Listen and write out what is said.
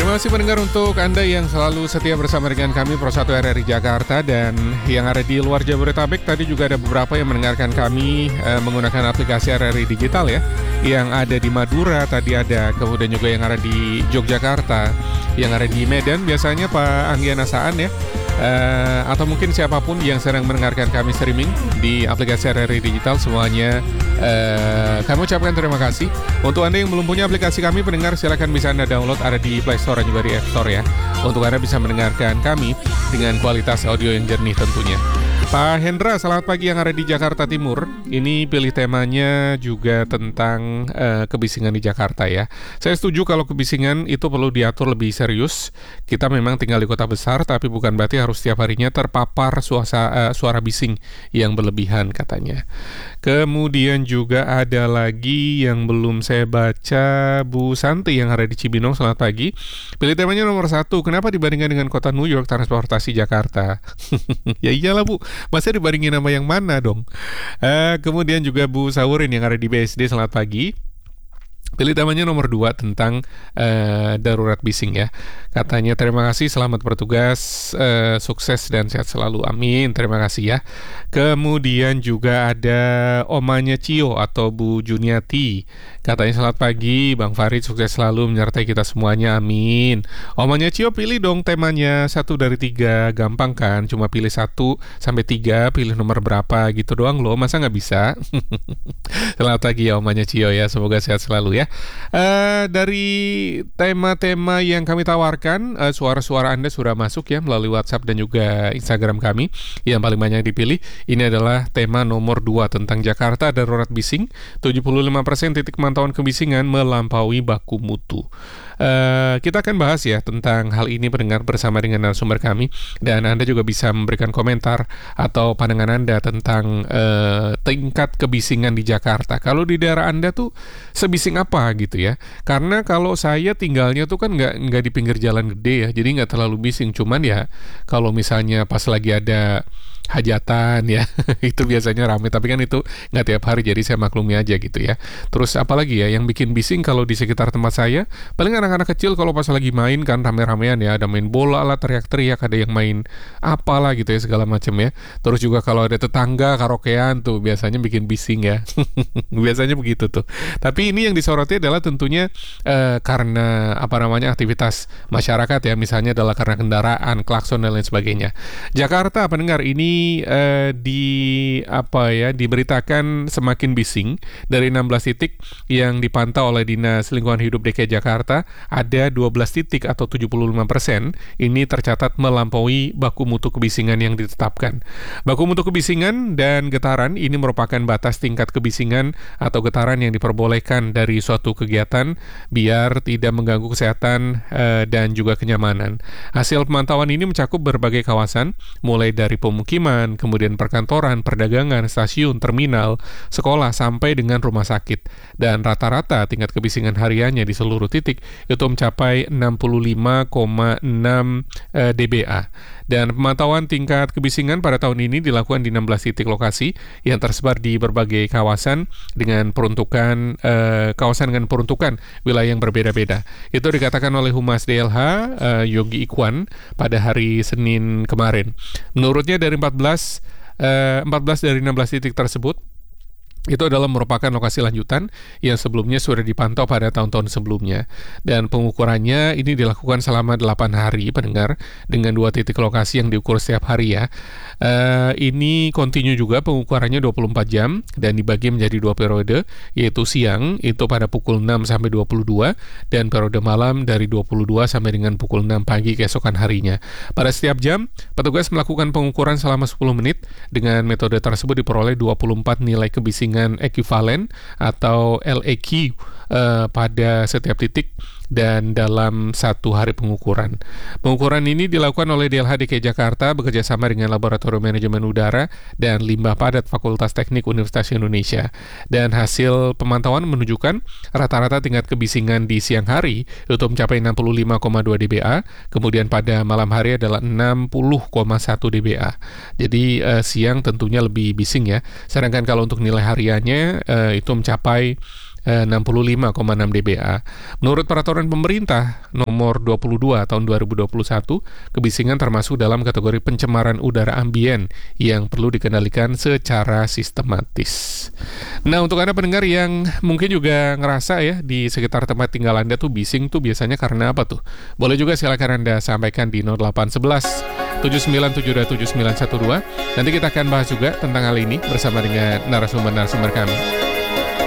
Terima kasih pendengar untuk Anda yang selalu setia bersama dengan kami Pro 1 RRI Jakarta dan yang ada di luar Jabodetabek. Tadi juga ada beberapa yang mendengarkan kami menggunakan aplikasi RRI Digital ya. Yang ada di Madura tadi ada, kemudian juga yang ada di Yogyakarta, yang ada di Medan biasanya Pak Anggiana Saan ya. Atau mungkin siapapun yang sedang mendengarkan kami streaming di aplikasi RRI Digital, semuanya kami ucapkan terima kasih. Untuk Anda yang belum punya aplikasi kami pendengar, silakan bisa Anda download, ada di Play Store dan juga di App Store ya, untuk Anda bisa mendengarkan kami dengan kualitas audio yang jernih tentunya. Pak Hendra, selamat pagi yang ada di Jakarta Timur. Ini pilih temanya juga tentang kebisingan di Jakarta ya. Saya setuju kalau kebisingan itu perlu diatur lebih serius. Kita memang tinggal di kota besar, tapi bukan berarti harus setiap harinya terpapar suara bising yang berlebihan katanya. Kemudian juga ada lagi yang belum saya baca, Bu Santi yang ada di Cibinong, selamat pagi. Pilih temanya nomor 1, kenapa dibandingkan dengan kota New York transportasi Jakarta? Ya iyalah Bu, masa dibandingin sama yang mana dong? Kemudian juga Bu Saurin yang ada di BSD, selamat pagi. Pilih temanya nomor 2 tentang darurat bising ya. Katanya terima kasih, selamat bertugas, sukses dan sehat selalu, amin. Terima kasih ya. Kemudian juga ada Omanya Cio atau Bu Juniati. Katanya selamat pagi Bang Farid, sukses selalu menyertai kita semuanya, amin. Omanya Cio, pilih dong temanya 1 dari 3, gampang kan? Cuma pilih 1 sampai 3, pilih nomor berapa gitu doang loh, masa nggak bisa? Selamat pagi ya Omanya Cio ya, semoga sehat selalu ya. Dari tema-tema yang kami tawarkan, suara-suara Anda sudah masuk ya melalui WhatsApp dan juga Instagram kami. Yang paling banyak dipilih ini adalah tema nomor 2 tentang Jakarta darurat bising. 75% titik pemantauan kebisingan melampaui baku mutu. Kita akan bahas ya tentang hal ini pendengar bersama dengan narasumber kami, dan Anda juga bisa memberikan komentar atau pandangan Anda tentang tingkat kebisingan di Jakarta. Kalau di daerah Anda tuh sebising apa gitu ya? Karena kalau saya tinggalnya tuh kan nggak di pinggir jalan gede ya, jadi nggak terlalu bising. Cuman ya kalau misalnya pas lagi ada hajatan ya itu biasanya ramai, tapi kan itu nggak tiap hari, jadi saya maklumi aja gitu ya. Terus apalagi ya yang bikin bising kalau di sekitar tempat saya, paling anak-anak kecil kalau pas lagi main kan rame-ramean ya, ada main bola lah, teriak-teriak, ada yang main apalah gitu ya segala macam ya. Terus juga kalau ada tetangga karaokean tuh biasanya bikin bising ya. Biasanya begitu tuh. Tapi ini yang disoroti adalah tentunya karena aktivitas masyarakat ya, misalnya adalah karena kendaraan, klakson dan lain sebagainya. Jakarta pendengar ini diberitakan semakin bising. Dari 16 titik yang dipantau oleh Dinas Lingkungan Hidup DKI Jakarta, ada 12 titik atau 75% ini tercatat melampaui baku mutu kebisingan yang ditetapkan. Baku mutu kebisingan dan getaran ini merupakan batas tingkat kebisingan atau getaran yang diperbolehkan dari suatu kegiatan biar tidak mengganggu kesehatan dan juga kenyamanan. Hasil pemantauan ini mencakup berbagai kawasan, mulai dari pemukiman, kemudian perkantoran, perdagangan, stasiun, terminal, sekolah, sampai dengan rumah sakit. Dan rata-rata tingkat kebisingan hariannya di seluruh titik itu mencapai 65,6 dBA. Dan pemantauan tingkat kebisingan pada tahun ini dilakukan di 16 titik lokasi yang tersebar di berbagai kawasan dengan peruntukan wilayah yang berbeda-beda. Itu dikatakan oleh Humas DLH Yogi Ikwan pada hari Senin kemarin. Menurutnya dari 14 dari 16 titik tersebut itu adalah merupakan lokasi lanjutan yang sebelumnya sudah dipantau pada tahun-tahun sebelumnya. Dan pengukurannya ini dilakukan selama 8 hari pendengar, dengan 2 titik lokasi yang diukur setiap hari ya. Ini kontinu juga pengukurannya 24 jam dan dibagi menjadi 2 periode, yaitu siang itu pada pukul 6 sampai 22 dan periode malam dari 22 sampai dengan pukul 6 pagi keesokan harinya. Pada setiap jam, petugas melakukan pengukuran selama 10 menit. Dengan metode tersebut diperoleh 24 nilai kebisingan ekuivalen atau LEQ pada setiap titik dan dalam 1 hari pengukuran. Pengukuran ini dilakukan oleh DLH DKI Jakarta bekerjasama dengan Laboratorium Manajemen Udara dan Limbah Padat Fakultas Teknik Universitas Indonesia. Dan hasil pemantauan menunjukkan rata-rata tingkat kebisingan di siang hari itu mencapai 65,2 dBA, kemudian pada malam hari adalah 60,1 dBA. Jadi siang tentunya lebih bising ya. Sedangkan kalau untuk nilai hariannya itu mencapai 65,6 dBA. Menurut peraturan pemerintah nomor 22 tahun 2021, kebisingan termasuk dalam kategori pencemaran udara ambien yang perlu dikendalikan secara sistematis. Nah, untuk Anda pendengar yang mungkin juga ngerasa ya di sekitar tempat tinggal Anda tuh bising tuh biasanya karena apa tuh? Boleh juga silakan Anda sampaikan di 0811 79727912. Nanti kita akan bahas juga tentang hal ini bersama dengan narasumber-narasumber kami.